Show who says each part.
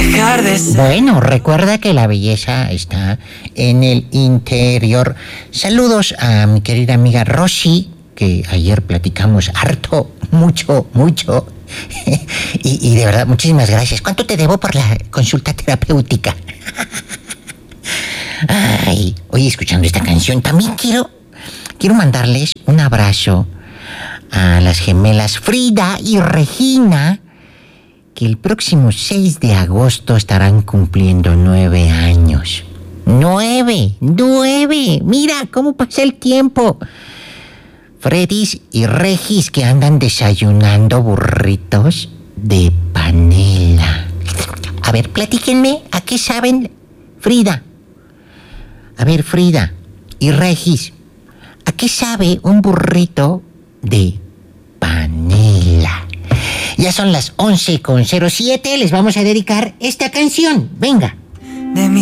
Speaker 1: dejar de ser.
Speaker 2: Bueno, recuerda que la belleza está en el interior. Saludos a mi querida amiga Rosy, que ayer platicamos harto, mucho. y de verdad, muchísimas gracias. ¿Cuánto te debo por la consulta terapéutica? Ay, oye, escuchando esta canción, también quiero mandarles un abrazo a las gemelas Frida y Regina, que el próximo 6 de agosto estarán cumpliendo 9 años. 9, mira cómo pasa el tiempo. Fredis y Regis, que andan desayunando burritos de panela. A ver, platíquenme, ¿a qué saben, Frida? A ver, Frida y Regis, ¿a qué sabe un burrito de panela? Ya son las 11:07, les vamos a dedicar esta canción. Venga.
Speaker 1: De mi